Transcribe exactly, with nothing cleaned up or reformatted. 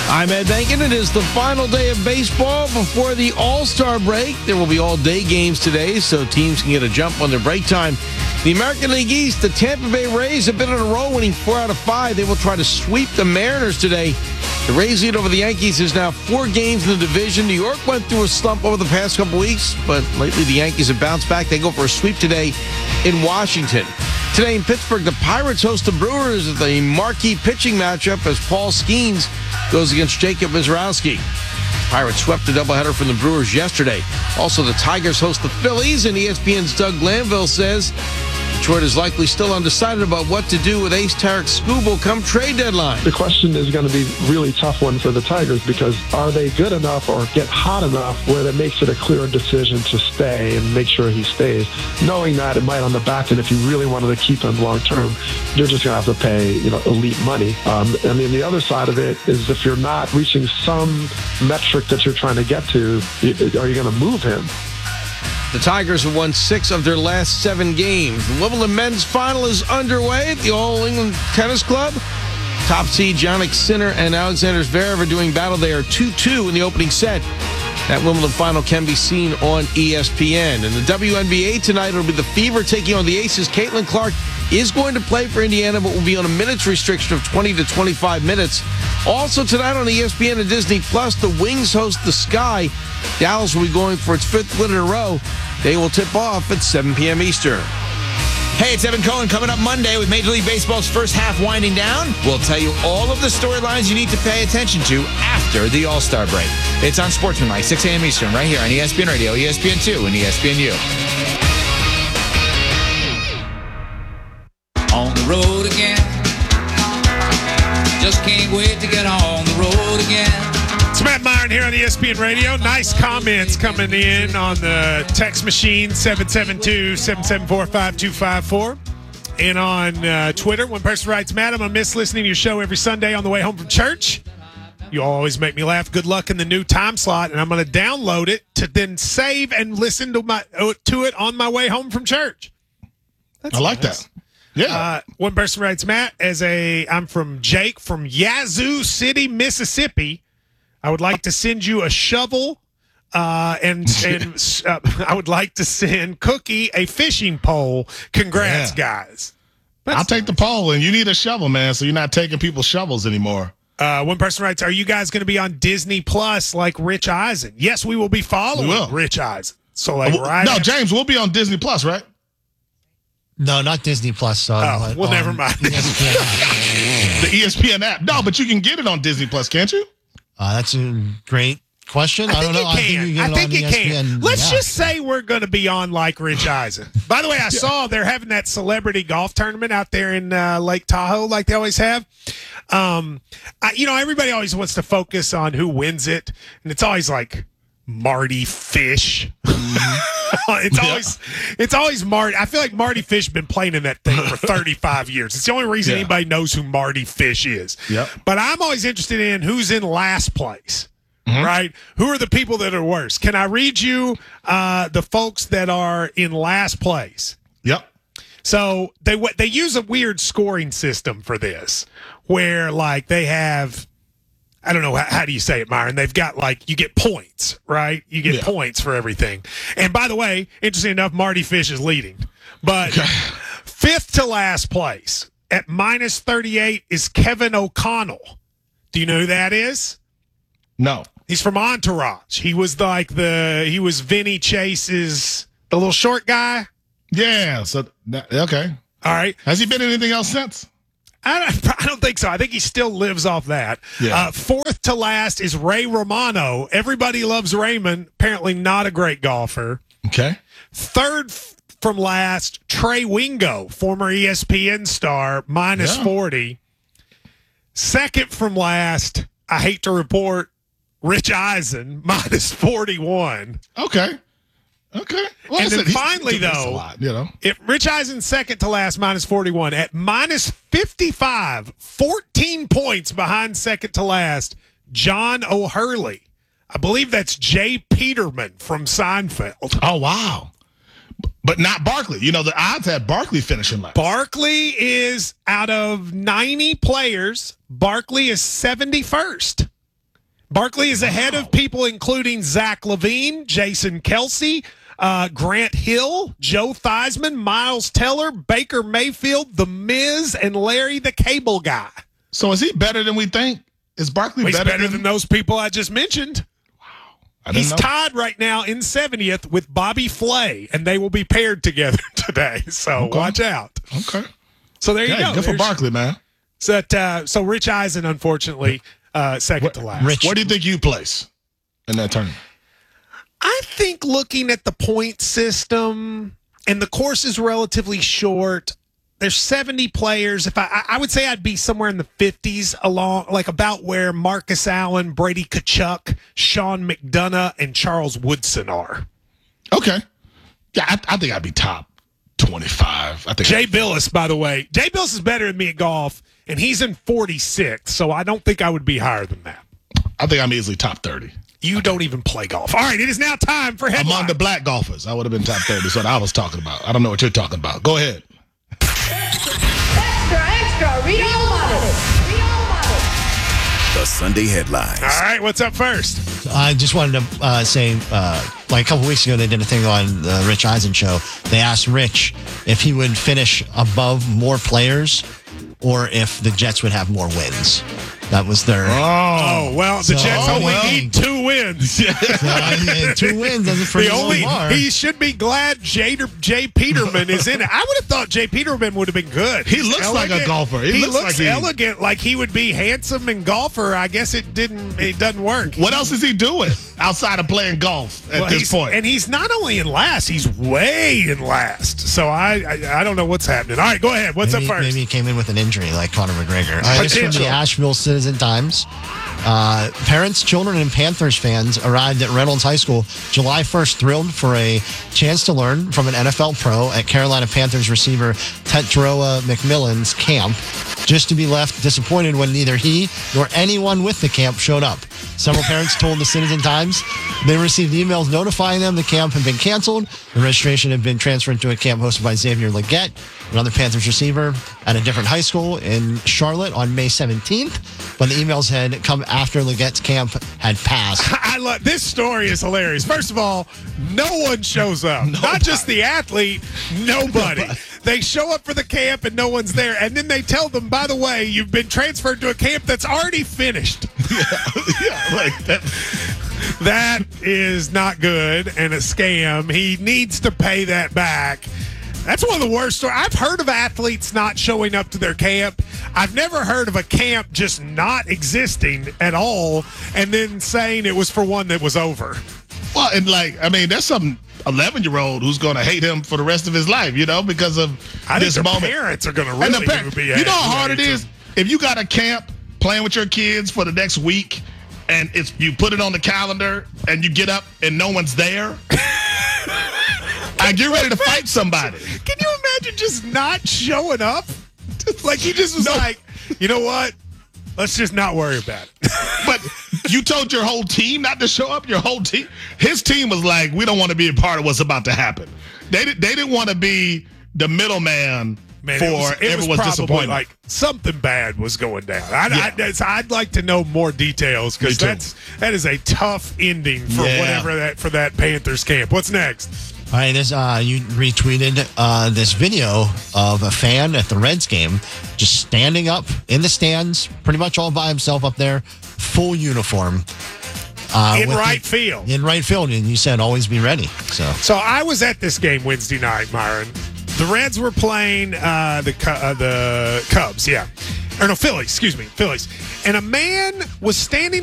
I'm Ed Bankin. It is the final day of baseball before the All-Star break. There will be all-day games today, so teams can get a jump on their break time. The American League East, the Tampa Bay Rays have been in a row, winning four out of five. They will try to sweep the Mariners today. The Rays lead over the Yankees is now four games in the division. New York went through a slump over the past couple weeks, but lately the Yankees have bounced back. They go for a sweep today in Washington. Today in Pittsburgh, the Pirates host the Brewers at the marquee pitching matchup as Paul Skeens goes against Jacob Mizrowski. Pirates swept a doubleheader from the Brewers yesterday. Also, the Tigers host the Phillies, and E S P N's Doug Glanville says Detroit is likely still undecided about what to do with ace Tarek Skubal come trade deadline. The question is going to be a really tough one for the Tigers because are they good enough or get hot enough where that makes it a clear decision to stay and make sure he stays, knowing that it might on the back end, if you really wanted to keep him long term, you're just going to have to pay, you know, elite money. Um, I mean, the other side of it is if you're not reaching some metric that you're trying to get to, are you going to move him? The Tigers have won six of their last seven games. The Wimbledon men's final is underway at the All England Tennis Club. Top seed Jannik Sinner and Alexander Zverev are doing battle. They are two two in the opening set. That Wimbledon final can be seen on E S P N. In the W N B A tonight, it'll be the Fever taking on the Aces. Caitlin Clark is going to play for Indiana, but will be on a minutes restriction of twenty to twenty-five minutes. Also tonight on E S P N and Disney Plus, the Wings host the Sky. Dallas will be going for its fifth win in a row. They will tip off at seven p.m. Eastern. Hey, it's Evan Cohen coming up Monday with Major League Baseball's first half winding down. We'll tell you all of the storylines you need to pay attention to after the All-Star break. It's on Sportsmanlike, six a.m. Eastern, right here on E S P N Radio, E S P N two, and E S P N U. On the road again. Just can't wait to get on the road again. It's Matt Myron here on E S P N Radio. Nice comments coming in on the text machine, seven seven two, seven seven four, five two five four. And on uh, Twitter, one person writes, Matt, I'm going to miss listening to your show every Sunday on the way home from church. You always make me laugh. Good luck in the new time slot. And I'm going to download it to then save and listen to my to it on my way home from church. That's I like nice. that. Yeah. Uh, one person writes, Matt, as a I'm from Jake from Yazoo City, Mississippi. I would like to send you a shovel, uh, and and uh, I would like to send Cookie a fishing pole. Congrats, yeah. guys. That's I'll take nice. the pole, and you need a shovel, man, so you're not taking people's shovels anymore. Uh, one person writes, are you guys going to be on Disney Plus like Rich Eisen? Yes, we will be following will. Rich Eisen. So, like, uh, right No, after- James, we'll be on Disney Plus, right? No, not Disney Plus. So oh, well, never mind. the E S P N app. No, but you can get it on Disney Plus, can't you? Uh, that's a great question. I, I don't know. You I think you can. I think you can. Let's yeah. just say we're going to be on like Rich Eisen. By the way, I yeah. saw they're having that celebrity golf tournament out there in uh, Lake Tahoe, like they always have. Um, I, you know, everybody always wants to focus on who wins it, and it's always like Marty Fish. it's always yeah. it's always Marty. I feel like Marty Fish has been playing in that thing for thirty-five years. It's the only reason yeah. anybody knows who Marty Fish is. Yep. But I'm always interested in who's in last place, mm-hmm. right? Who are the people that are worse? Can I read you uh, the folks that are in last place? Yep. So they they use a weird scoring system for this where, like, they have – I don't know, how, how do you say it, Myron? They've got, like, you get points, right? You get yeah. points for everything. And by the way, interesting enough, Marty Fish is leading. But okay. fifth to last place at minus thirty-eight is Kevin O'Connell. Do you know who that is? No. He's from Entourage. He was like the, he was Vinny Chase's, the little short guy. Yeah. So, okay. All right. Has he been in anything else since? I don't, I don't think so. I think he still lives off that. Yeah. Uh, fourth to last is Ray Romano. Everybody loves Raymond. Apparently not a great golfer. Okay. Third f- from last, Trey Wingo, former E S P N star, minus yeah. forty. Second from last, I hate to report, Rich Eisen, minus forty-one. Okay. Okay. Well, and then said, finally, though, lot, you know, if Rich Eisen's second to last, minus forty-one, at minus fifty-five, fourteen points behind second to last, John O'Hurley. I believe that's Jay Peterman from Seinfeld. Oh, wow. But not Barkley. You know, the odds had Barkley finishing last. Barkley is out of ninety players, Barkley is seventy-first. Barkley is ahead of people including Zach Levine, Jason Kelsey, uh, Grant Hill, Joe Theismann, Miles Teller, Baker Mayfield, The Miz, and Larry the Cable Guy. So is he better than we think? Is Barkley He's better, better than, than those people I just mentioned. I didn't He's know. tied right now in seventieth with Bobby Flay, and they will be paired together today. So Okay. watch out. Okay. So there you Yeah, go. good for There's- Barkley, man. So, that, uh, so Rich Eisen, unfortunately, uh, second to last. Rich, Where do you think you place in that tournament? I think looking at the point system, and the course is relatively short. There's seventy players. If I, I would say I'd be somewhere in the fifties, along like about where Marcus Allen, Brady Kachuk, Sean McDonough, and Charles Woodson are. Okay. Yeah, I, I think I'd be top twenty-five. I think Jay Billis, by the way, Jay Billis is better than me at golf, and he's in forty-sixth. So I don't think I would be higher than that. I think I'm easily top thirty. You don't even play golf. All right, it is now time for headlines. Among the black golfers, I would have been top thirty. So I was talking about. I don't know what you're talking about. Go ahead. Extra, extra, read all about it. Read all about it. The Sunday headlines. All right, what's up first? I just wanted to uh, say, uh, like a couple weeks ago, they did a thing on the Rich Eisen show. They asked Rich if he would finish above more players or if the Jets would have more wins. That was their Oh, well, the So- Jets oh, only well. need two wins. uh, two wins. That's a The pretty only low bar. he should be glad Jay, Jay Peterman is in it. I would have thought Jay Peterman would have been good. He He's looks like a elegant. golfer. He looks like he- elegant, like he would be handsome and golfer. I guess it didn't. It doesn't work. What else is he doing outside of playing golf at Well, this he's- point? and he's not only in last; he's way in last. So I, I, I don't know what's happening. All right, go ahead. What's maybe, up first? Maybe he came in with an injury like Conor McGregor. All right, this is from Potential. the Asheville Citizen Times. Uh, parents, children, and Panthers fans arrived at Reynolds High School July first, thrilled for a chance to learn from an N F L pro at Carolina Panthers receiver Tetroa McMillan's camp, just to be left disappointed when neither he nor anyone with the camp showed up. Several parents told the Citizen Times they received emails notifying them the camp had been canceled. The registration had been transferred to a camp hosted by Xavier Leggett, another Panthers receiver, at a different high school in Charlotte on May seventeenth. But the emails had come after Leggett's camp had passed. I love this story is hilarious. First of all, no one shows up. Not just the athlete, nobody. They show up for the camp and no one's there. And then they tell them, by the way, you've been transferred to a camp that's already finished. yeah, like that. That is not good and a scam. He needs to pay that back. That's one of the worst stories. I've heard of athletes not showing up to their camp. I've never heard of a camp just not existing at all and then saying it was for one that was over. Well, and like, I mean, there's some eleven-year-old who's going to hate him for the rest of his life, you know, because of I this think their moment. parents are going to And the really par- be you know how hard it hates is him. if you got a camp playing with your kids for the next week, and it's you put it on the calendar, and you get up and no one's there. I get ready to fight somebody. Can you imagine just not showing up? Like he just was No. like, you know what? Let's just not worry about it. But you told your whole team not to show up. Your whole team, his team was like, we don't want to be a part of what's about to happen. They did, they didn't want to be the middleman Man, for it was, it was everyone's probably disappointment. like something bad was going down. I, Yeah. I, that's- I'd like to know more details Me because too. that's that is a tough ending for Yeah. whatever that for that Panthers camp. What's next? All right, this uh, you retweeted uh, this video of a fan at the Reds game just standing up in the stands, pretty much all by himself up there, full uniform. Uh, In with right the- field. In right field, and you said always be ready. So So I was at this game Wednesday night, Myron. The Reds were playing uh, the Cu- uh, the Cubs, yeah, or no Phillies. Excuse me, Phillies. And a man was standing